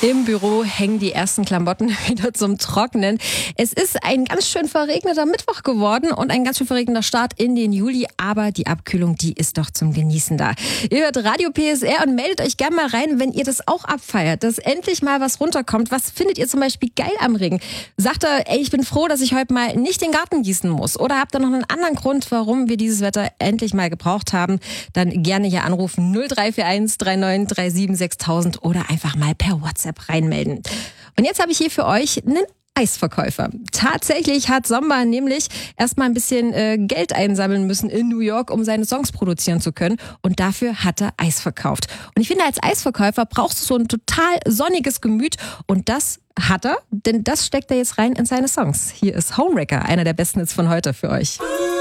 Im Büro hängen die ersten Klamotten wieder zum Trocknen. Es ist ein ganz schön verregneter Mittwoch geworden und ein ganz schön verregneter Start in den Juli. Aber die Abkühlung, die ist doch zum Genießen da. Ihr hört Radio PSR und meldet euch gerne mal rein, wenn ihr das auch abfeiert, dass endlich mal was runterkommt. Was findet ihr zum Beispiel geil am Regen? Sagt ihr, ey, ich bin froh, dass ich heute mal nicht den Garten gießen muss? Oder habt ihr noch einen anderen Grund, warum wir dieses Wetter endlich mal gebraucht haben? Dann gerne hier anrufen 0341 3937 6000 oder einfach mal per WhatsApp reinmelden. Und jetzt habe ich hier für euch einen Eisverkäufer. Tatsächlich hat Zomba nämlich erstmal ein bisschen Geld einsammeln müssen in New York, um seine Songs produzieren zu können. Und dafür hat er Eis verkauft. Und ich finde, als Eisverkäufer brauchst du so ein total sonniges Gemüt. Und das hat er, denn das steckt er jetzt rein in seine Songs. Hier ist Homewrecker, einer der besten Hits von heute für euch.